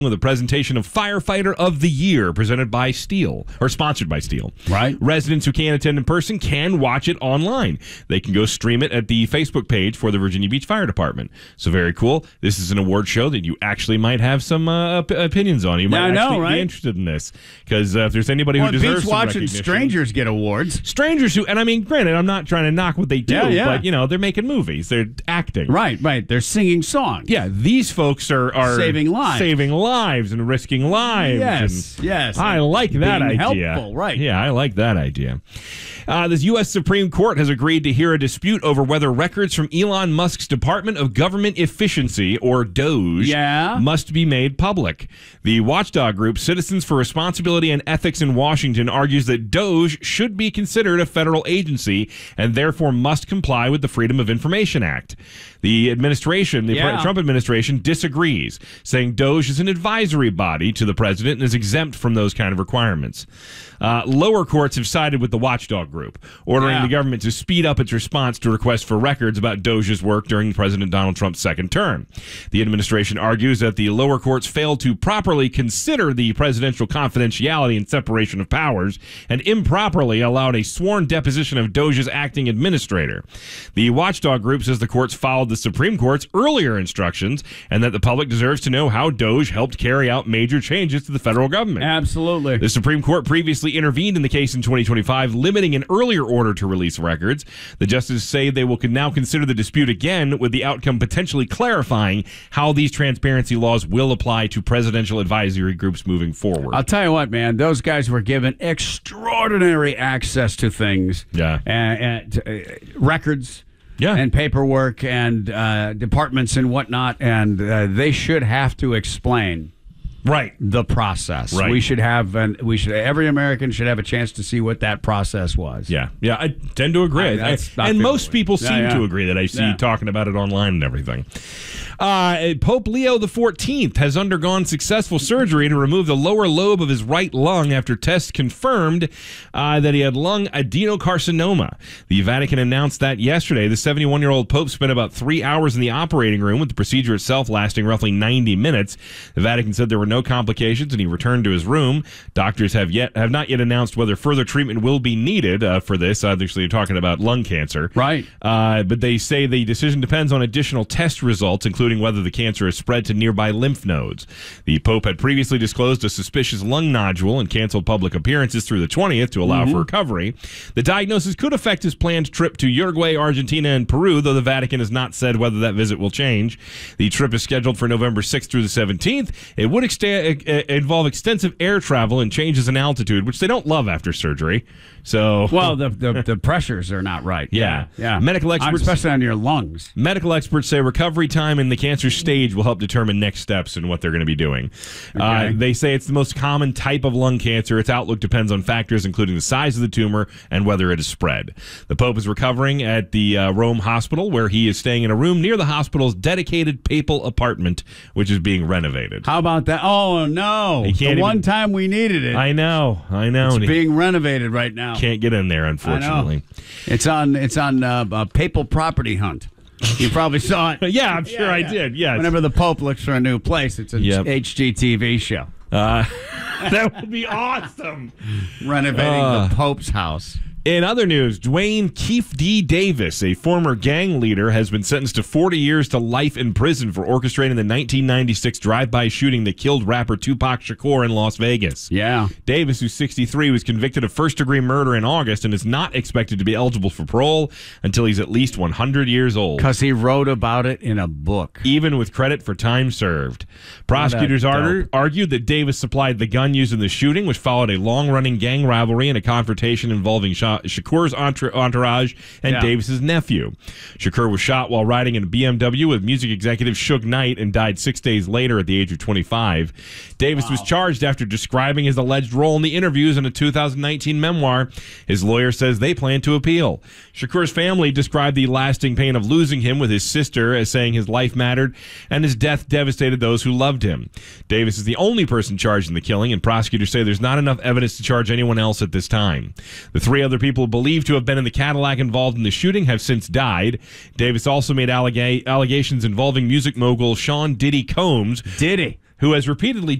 with a presentation of Firefighter of the Year presented by Steel, or sponsored by Steel. Right. Residents who can't attend in person can watch it online. They can go stream it at the Facebook page for the Virginia Beach Fire Department. So very cool. This is an award show that you actually might have some opinions on. You might be interested in this. Because if there's anybody who deserves some watching recognition. strangers get awards. Strangers who, and I mean, granted, I'm not trying to knock what they do, but, they're making movies. They're acting. Right. They're singing songs. Yeah, these folks are saving lives and risking lives. Yes. I like that being idea. Helpful, right. Yeah, I like that idea. The U.S. Supreme Court has agreed to hear a dispute over whether records from Elon Musk's Department of Government Efficiency, or DOGE, must be made public. The watchdog group Citizens for Responsibility and Ethics in Washington argues that DOGE should be considered a federal agency and therefore must comply with the Freedom of Information Act. The administration, the Trump administration, disagrees, saying DOGE is an advisory body to the president and is exempt from those kind of requirements. Lower courts have sided with the watchdog group, ordering the government to speed up its response to requests for records about DOGE's work during President Donald Trump's second term. The administration argues that the lower courts failed to properly consider the presidential confidentiality and separation of powers and improperly allowed a sworn deposition of DOGE's acting administrator. The watchdog group says the courts followed the Supreme Court's earlier instructions and that the public deserves to know how DOGE helped carry out major changes to the federal government. Absolutely. The Supreme Court previously intervened in the case in 2025, limiting an earlier order to release records. The justices say they will now consider the dispute again, with the outcome potentially clarifying how these transparency laws will apply to presidential advisory groups moving forward. I'll tell you what, man, those guys were given extraordinary access to things. And records. And paperwork and departments and whatnot, and they should have to explain the process. We should have, every American should have a chance to see what that process was. I tend to agree, and most people seem to agree that I see talking about it online and everything. Pope Leo XIV has undergone successful surgery to remove the lower lobe of his right lung after tests confirmed that he had lung adenocarcinoma. The Vatican announced that yesterday. The 71-year-old Pope spent about 3 hours in the operating room, with the procedure itself lasting roughly 90 minutes. The Vatican said there were no complications, and he returned to his room. Doctors have not yet announced whether further treatment will be needed for this. Obviously, you're talking about lung cancer. But they say the decision depends on additional test results, including whether the cancer has spread to nearby lymph nodes. The Pope had previously disclosed a suspicious lung nodule and canceled public appearances through the 20th to allow for recovery. The diagnosis could affect his planned trip to Uruguay, Argentina, and Peru, though the Vatican has not said whether that visit will change. The trip is scheduled for November 6th through the 17th. It would involve extensive air travel and changes in altitude, which they don't love after surgery. So, well, the pressures are not right. Medical experts, especially on your lungs. Medical experts say recovery time in the cancer stage will help determine next steps and what they're going to be doing. They say it's the most common type of lung cancer. Its outlook depends on factors including the size of the tumor and whether it is spread. The Pope is recovering at the Rome hospital, where he is staying in a room near the hospital's dedicated papal apartment, which is being renovated. How about that? Oh no! One time we needed it. I know. It's being renovated right now. Can't get in there, unfortunately. It's on a papal property hunt. You probably saw it. Yeah, I'm sure I did. Yes. Whenever the Pope looks for a new place, it's an HGTV show. That would be awesome. Renovating the Pope's house. In other news, Dwayne Keefe D. Davis, a former gang leader, has been sentenced to 40 years to life in prison for orchestrating the 1996 drive-by shooting that killed rapper Tupac Shakur in Las Vegas. Davis, who's 63, was convicted of first-degree murder in August and is not expected to be eligible for parole until he's at least 100 years old. Because he wrote about it in a book. Even with credit for time served. Prosecutors argued that Davis supplied the gun used in the shooting, which followed a long-running gang rivalry and a confrontation involving Shakur's entourage and Davis's nephew. Shakur was shot while riding in a BMW with music executive Suge Knight and died 6 days later at the age of 25. Davis was charged after describing his alleged role in the interviews in a 2019 memoir. His lawyer says they plan to appeal. Shakur's family described the lasting pain of losing him with his sister as saying his life mattered and his death devastated those who loved him. Davis is the only person charged in the killing, and prosecutors say there's not enough evidence to charge anyone else at this time. The three other people believed to have been in the Cadillac involved in the shooting have since died. Davis also made allegations involving music mogul Sean Diddy Combs. who has repeatedly